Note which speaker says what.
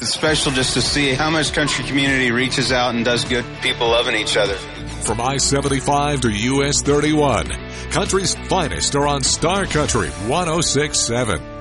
Speaker 1: It's special just to see how much country community reaches out and does good. People loving each other.
Speaker 2: From I-75 to US 31, country's finest are on Star Country 106.7.